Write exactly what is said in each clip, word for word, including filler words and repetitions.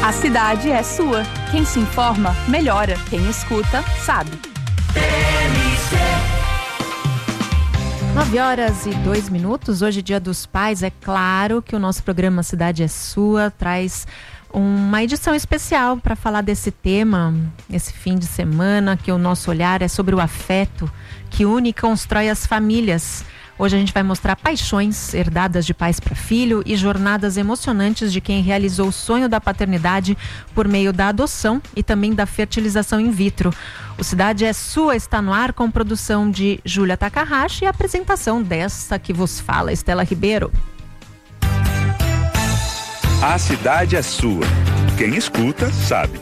A cidade é sua. Quem se informa, melhora. Quem escuta, sabe. nove horas e dois minutos, hoje Dia dos Pais. É claro que o nosso programa Cidade é Sua traz uma edição especial para falar desse tema, esse fim de semana, que o nosso olhar é sobre o afeto que une e constrói as famílias. Hoje a gente vai mostrar paixões herdadas de pais para filho e jornadas emocionantes de quem realizou o sonho da paternidade por meio da adoção e também da fertilização in vitro. O Cidade é Sua está no ar com produção de Júlia Takahashi e apresentação dessa que vos fala, Estela Ribeiro. A cidade é sua. Quem escuta, sabe.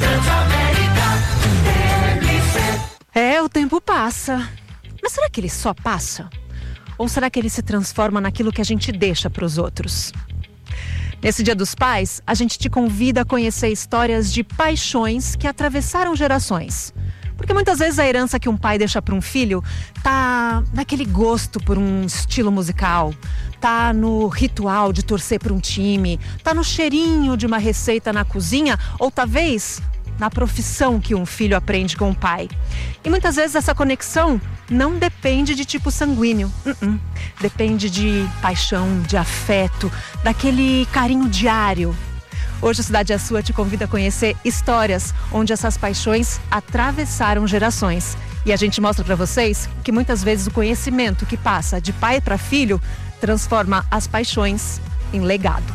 É, o tempo passa. Mas será que ele só passa? Ou será que ele se transforma naquilo que a gente deixa para os outros? Nesse Dia dos Pais, a gente te convida a conhecer histórias de paixões que atravessaram gerações. Porque muitas vezes a herança que um pai deixa para um filho tá naquele gosto por um estilo musical, tá no ritual de torcer para um time, tá no cheirinho de uma receita na cozinha ou talvez na profissão que um filho aprende com o pai. E muitas vezes essa conexão não depende de tipo sanguíneo. Uh-uh. Depende de paixão, de afeto, daquele carinho diário. Hoje a Cidade é Sua te convida a conhecer histórias onde essas paixões atravessaram gerações. E a gente mostra para vocês que muitas vezes o conhecimento que passa de pai para filho transforma as paixões em legado.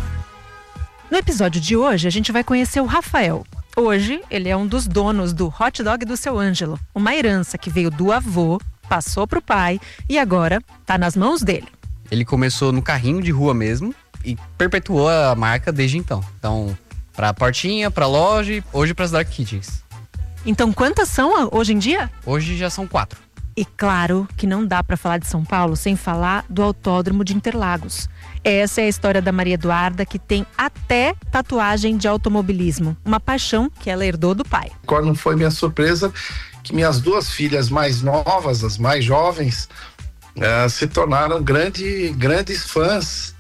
No episódio de hoje a gente vai conhecer o Rafael. Hoje, ele é um dos donos do hot dog do seu Ângelo, uma herança que veio do avô, passou pro pai e agora tá nas mãos dele. Ele começou no carrinho de rua mesmo e perpetuou a marca desde então. Então, pra portinha, pra loja e hoje pras Dark Kitchens. Então, quantas são hoje em dia? Hoje já são quatro. E claro que não dá para falar de São Paulo sem falar do Autódromo de Interlagos. Essa é a história da Maria Eduarda, que tem até tatuagem de automobilismo. Uma paixão que ela herdou do pai. Qual não foi minha surpresa que minhas duas filhas mais novas, as mais jovens, uh, se tornaram grande, grandes fãs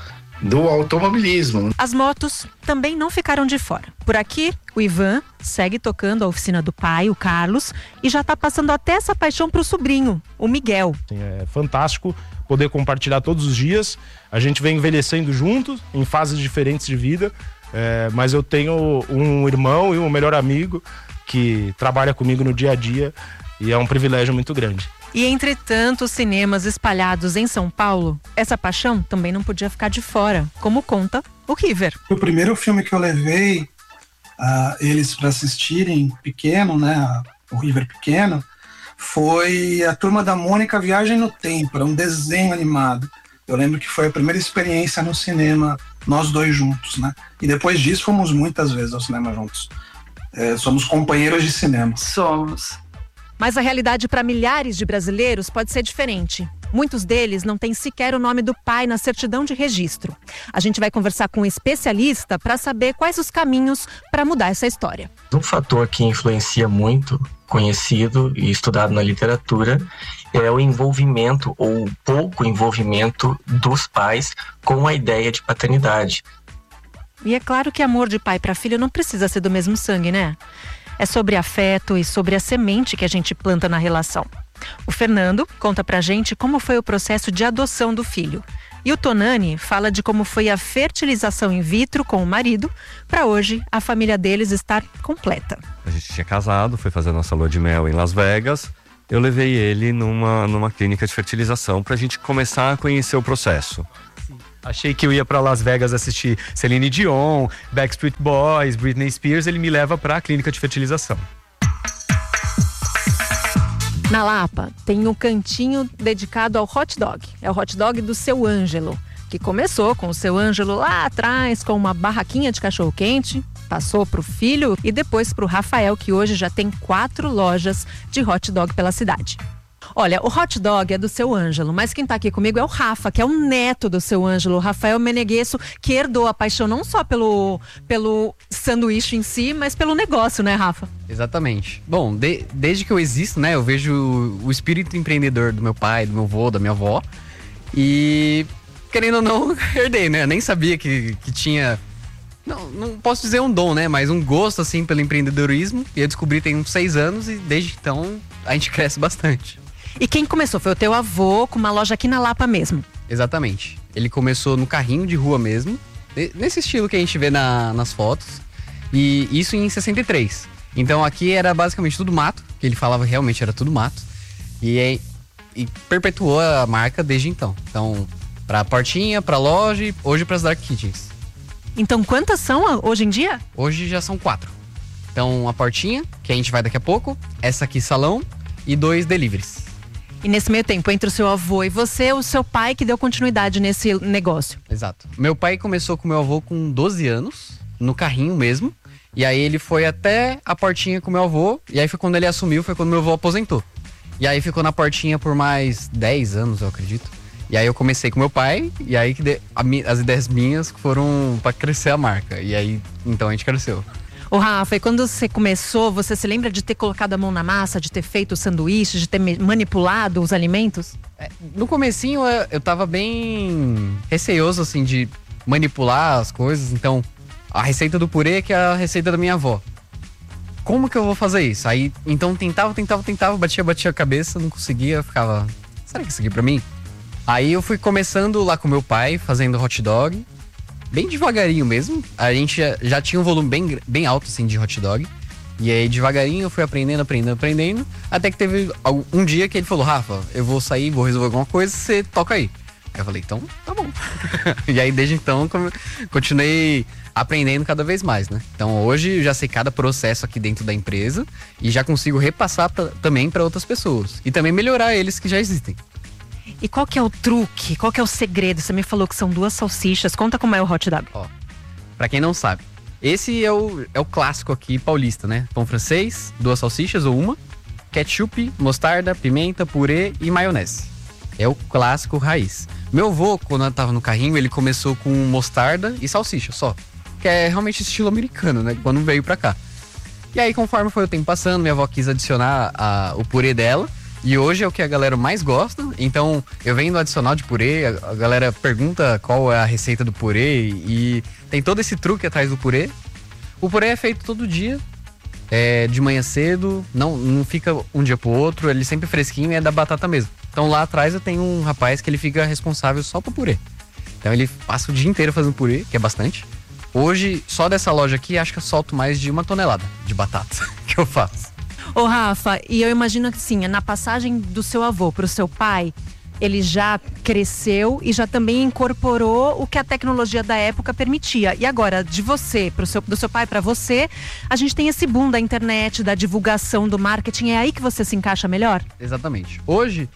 do automobilismo. As motos também não ficaram de fora. Por aqui, o Ivan segue tocando a oficina do pai, o Carlos, e já está passando até essa paixão para o sobrinho, o Miguel. É fantástico poder compartilhar todos os dias. A gente vem envelhecendo juntos, em fases diferentes de vida, é, mas eu tenho um irmão e um melhor amigo que trabalha comigo no dia a dia e é um privilégio muito grande. E entre tantos cinemas espalhados em São Paulo, essa paixão também não podia ficar de fora, como conta o River. O primeiro filme que eu levei uh, eles para assistirem pequeno, né, o River pequeno, foi a Turma da Mônica Viagem no Tempo, um desenho animado. Eu lembro que foi a primeira experiência no cinema, nós dois juntos, né? E depois disso fomos muitas vezes ao cinema juntos. É, somos companheiros de cinema. Somos. Mas a realidade para milhares de brasileiros pode ser diferente. Muitos deles não têm sequer o nome do pai na certidão de registro. A gente vai conversar com um especialista para saber quais os caminhos para mudar essa história. Um fator que influencia muito, conhecido e estudado na literatura, é o envolvimento ou pouco envolvimento dos pais com a ideia de paternidade. E é claro que amor de pai para filho não precisa ser do mesmo sangue, né? É sobre afeto e sobre a semente que a gente planta na relação. O Fernando conta pra gente como foi o processo de adoção do filho. E o Tonani fala de como foi a fertilização in vitro com o marido, para hoje a família deles estar completa. A gente tinha casado, foi fazer a nossa lua de mel em Las Vegas. Eu levei ele numa, numa clínica de fertilização pra gente começar a conhecer o processo. Achei que eu ia pra Las Vegas assistir Celine Dion, Backstreet Boys, Britney Spears. Ele me leva pra clínica de fertilização. Na Lapa, tem um cantinho dedicado ao hot dog. É o hot dog do seu Ângelo, que começou com o seu Ângelo lá atrás, com uma barraquinha de cachorro-quente, passou pro filho e depois pro Rafael, que hoje já tem quatro lojas de hot dog pela cidade. Olha, o hot dog é do seu Ângelo, mas quem tá aqui comigo é o Rafa, que é o neto do seu Ângelo, o Rafael Meneguesso, que herdou a paixão não só pelo, pelo sanduíche em si, mas pelo negócio, né, Rafa? Exatamente. Bom, de, desde que eu existo, né, eu vejo o espírito empreendedor do meu pai, do meu avô, da minha avó. E, querendo ou não, herdei, né? Eu nem sabia que, que tinha Não, não posso dizer um dom, né? Mas um gosto, assim, pelo empreendedorismo. E eu descobri tem uns seis anos e desde então a gente cresce bastante. E quem começou? Foi o teu avô com uma loja aqui na Lapa mesmo? Exatamente. Ele começou no carrinho de rua mesmo, nesse estilo que a gente vê na, nas fotos. E isso em sessenta e três. Então aqui era basicamente tudo mato, que ele falava realmente era tudo mato. E, é, e perpetuou a marca desde então. Então, pra portinha, pra loja e hoje pras Dark Kitchens. Então quantas são hoje em dia? Hoje já são quatro. Então a portinha, que a gente vai daqui a pouco, essa aqui salão e dois deliveries. E nesse meio tempo, entre o seu avô e você, o seu pai que deu continuidade nesse negócio. Exato. Meu pai começou com meu avô com doze anos, no carrinho mesmo. E aí ele foi até a portinha com meu avô. E aí foi quando ele assumiu, foi quando meu avô aposentou. E aí ficou na portinha por mais dez anos, eu acredito. E aí eu comecei com meu pai, e aí que de, a, as ideias minhas foram pra crescer a marca. E aí, então a gente cresceu. Ô Rafa, e quando você começou, você se lembra de ter colocado a mão na massa, de ter feito o sanduíche, de ter manipulado os alimentos? É, no comecinho eu, eu tava bem receoso, assim, de manipular as coisas. Então, a receita do purê que é a receita da minha avó. Como que eu vou fazer isso? Aí, então tentava, tentava, tentava, batia, batia a cabeça, não conseguia, ficava... Será que isso aqui é pra mim? Aí eu fui começando lá com meu pai, fazendo hot dog. Bem devagarinho mesmo. A gente já, já tinha um volume bem, bem alto, assim, de hot dog. E aí, devagarinho, eu fui aprendendo, aprendendo, aprendendo. Até que teve um dia que ele falou, Rafa, eu vou sair, vou resolver alguma coisa, você toca aí. Aí eu falei, então, tá bom. E aí, desde então, continuei aprendendo cada vez mais, né? Então, hoje, eu já sei cada processo aqui dentro da empresa. E já consigo repassar pra, também para outras pessoas. E também melhorar eles que já existem. E qual que é o truque? Qual que é o segredo? Você me falou que são duas salsichas. Conta como é o hot dog. Ó, pra quem não sabe, esse é o, é o clássico aqui paulista, né? Pão francês, duas salsichas ou uma, ketchup, mostarda, pimenta, purê e maionese. É o clássico raiz. Meu avô, quando eu tava no carrinho, ele começou com mostarda e salsicha só. Que é realmente estilo americano, né? Quando veio pra cá. E aí, conforme foi o tempo passando, minha avó quis adicionar a, o purê dela. E hoje é o que a galera mais gosta. Então, eu venho no adicional de purê, a, a galera pergunta qual é a receita do purê. E tem todo esse truque atrás do purê. O purê é feito todo dia, é, de manhã cedo, não, não fica um dia pro outro, ele sempre fresquinho e é da batata mesmo. Então lá atrás eu tenho um rapaz que ele fica responsável só pro purê. Então ele passa o dia inteiro fazendo purê, que é bastante. Hoje, só dessa loja aqui, acho que eu solto mais de uma tonelada de batata que eu faço. Ô Rafa, e eu imagino que sim, na passagem do seu avô pro seu pai, ele já cresceu e já também incorporou o que a tecnologia da época permitia. E agora, de você, pro seu, do seu pai para você, a gente tem esse boom da internet, da divulgação, do marketing. É aí que você se encaixa melhor? Exatamente. Hoje,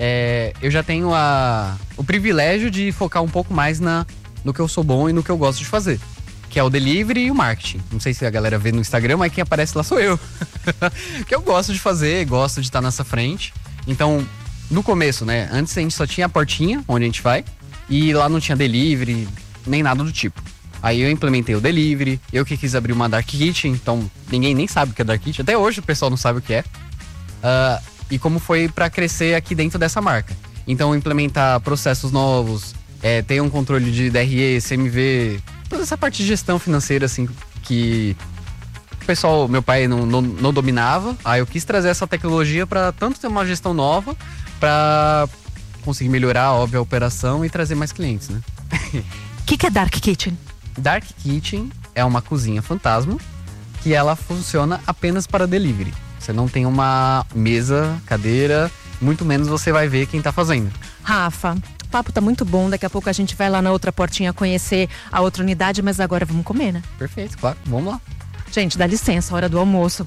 é, eu já tenho a, o privilégio de focar um pouco mais na, no que eu sou bom e no que eu gosto de fazer. Que é o delivery e o marketing. Não sei se a galera vê no Instagram, mas quem aparece lá sou eu. Que eu gosto de fazer, gosto de estar nessa frente. Então, no começo, né? Antes a gente só tinha a portinha, onde a gente vai. E lá não tinha delivery, nem nada do tipo. Aí eu implementei o delivery. Eu que quis abrir uma Dark Kitchen. Então, ninguém nem sabe o que é Dark Kitchen. Até hoje o pessoal não sabe o que é. Uh, e como foi pra crescer aqui dentro dessa marca. Então, implementar processos novos. É, ter um controle de D R E, C M V... Toda essa parte de gestão financeira, assim, que o pessoal, meu pai não, não, não dominava. Aí eu quis trazer essa tecnologia para tanto ter uma gestão nova, para conseguir melhorar, óbvio, a operação e trazer mais clientes, né? O que, que é Dark Kitchen? Dark Kitchen é uma cozinha fantasma que ela funciona apenas para delivery. Você não tem uma mesa, cadeira, muito menos você vai ver quem tá fazendo. Rafa, o papo tá muito bom, daqui a pouco a gente vai lá na outra portinha conhecer a outra unidade, mas agora vamos comer, né? Perfeito, claro, vamos lá. Gente, dá licença, hora do almoço.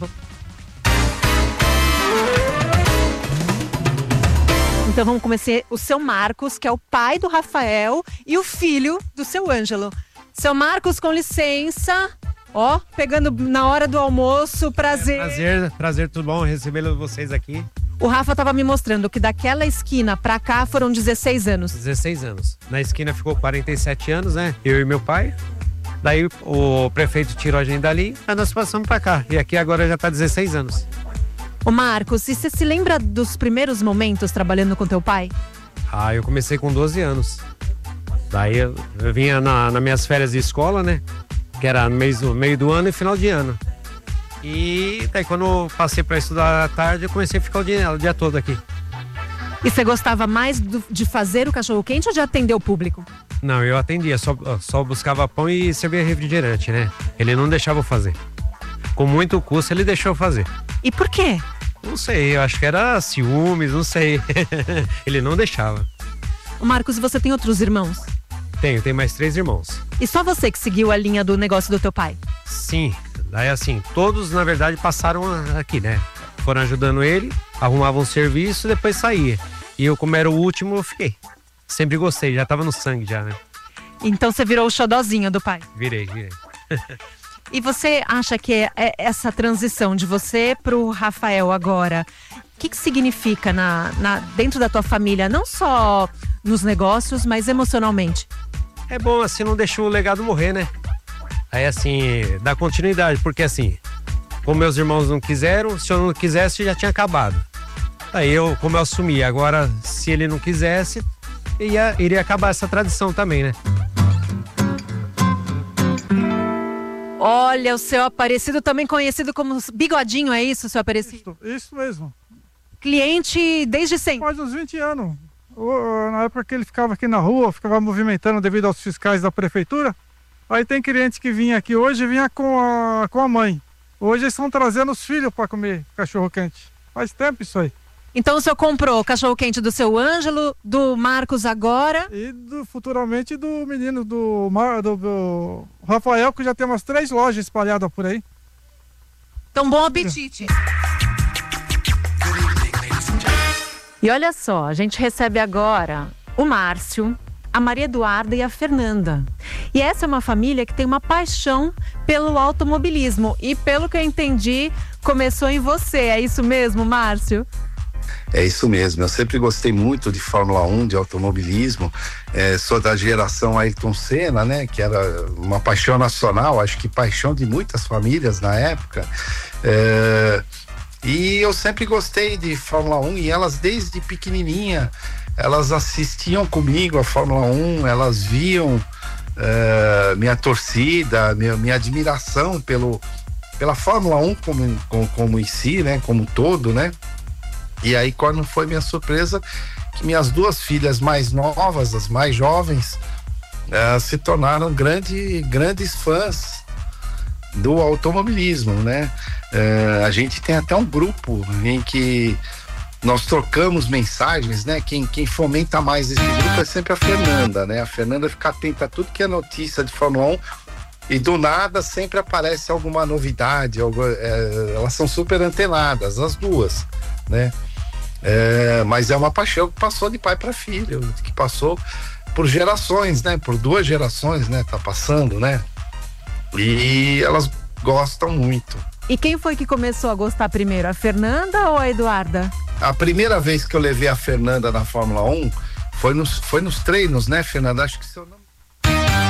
Então vamos conhecer o seu Marcos, que é o pai do Rafael e o filho do seu Ângelo. Seu Marcos, com licença. Ó, pegando na hora do almoço, prazer. É, prazer, prazer, tudo bom recebê-lo vocês aqui. O Rafa tava me mostrando que daquela esquina pra cá foram dezesseis anos. dezesseis anos. Na esquina ficou quarenta e sete anos, né? Eu e meu pai. Daí o prefeito tirou a gente dali, aí nós passamos pra cá. E aqui agora já tá dezesseis anos. Ô Marcos, e você se lembra dos primeiros momentos trabalhando com teu pai? Ah, eu comecei com doze anos. Daí eu, eu vinha na, nas minhas férias de escola, né? que era no meio do, meio do ano e final de ano. E daí quando eu passei para estudar à tarde, eu comecei a ficar o dia, o dia todo aqui. E você gostava mais do, de fazer o cachorro-quente ou de atender o público? Não, eu atendia, só, só buscava pão e servia refrigerante, né? Ele não deixava eu fazer. Com muito custo, ele deixou eu fazer. E por quê? Não sei, eu acho que era ciúmes, não sei. Ele não deixava. Ô Marcos, você tem outros irmãos? Tenho, tenho mais três irmãos. E só você que seguiu a linha do negócio do teu pai? Sim, daí assim, todos na verdade passaram aqui, né? Foram ajudando ele, arrumavam um serviço e depois saía. E eu, como era o último, eu fiquei. Sempre gostei, já tava no sangue já, né? Então você virou o xodózinho do pai? Virei, virei. E você acha que é, é essa transição de você pro Rafael agora, o que que significa na, na, dentro da tua família, não só nos negócios, mas emocionalmente? É bom, assim, não deixa o legado morrer, né? Aí, assim, dá continuidade, porque assim, como meus irmãos não quiseram, se eu não quisesse, já tinha acabado. Aí eu, como eu assumi, agora, se ele não quisesse, ia, iria acabar essa tradição também, né? Olha, o seu Aparecido, também conhecido como Bigodinho, é isso, seu Aparecido? Isso, isso mesmo. Cliente desde sempre? Faz uns vinte anos. O, na época que ele ficava aqui na rua, ficava movimentando devido aos fiscais da prefeitura. Aí tem cliente que vinha aqui hoje, vinha com a, com a mãe. Hoje eles estão trazendo os filhos para comer cachorro quente. Faz tempo isso aí. Então o senhor comprou cachorro quente do seu Ângelo, do Marcos agora? E do, futuramente do menino, do, do, do Rafael, que já tem umas três lojas espalhadas por aí. Então bom apetite! E olha só, a gente recebe agora o Márcio, a Maria Eduarda e a Fernanda. E essa é uma família que tem uma paixão pelo automobilismo. E pelo que eu entendi, começou em você. É isso mesmo, Márcio? É isso mesmo, eu sempre gostei muito de Fórmula um, de automobilismo, é, sou da geração Ayrton Senna, né, que era uma paixão nacional, acho que paixão de muitas famílias na época, é, e eu sempre gostei de Fórmula um e elas desde pequenininha, elas assistiam comigo a Fórmula um, elas viam é, minha torcida, minha, minha admiração pelo, pela Fórmula um como, como, como em si, né, como um todo, né. E aí, quando foi minha surpresa, que minhas duas filhas mais novas, as mais jovens, uh, se tornaram grande, grandes fãs do automobilismo, né? Uh, a gente tem até um grupo em que nós trocamos mensagens, né? Quem, quem fomenta mais esse grupo é sempre a Fernanda, né? A Fernanda fica atenta a tudo que é notícia de Fórmula um e do nada sempre aparece alguma novidade, algo, é, elas são super antenadas, as duas, né? É, mas é uma paixão que passou de pai para filho, que passou por gerações, né? Por duas gerações, né? Tá passando, né? E elas gostam muito. E quem foi que começou a gostar primeiro, a Fernanda ou a Eduarda? A primeira vez que eu levei a Fernanda na Fórmula um foi nos, foi nos treinos, né, Fernanda? Acho que se eu não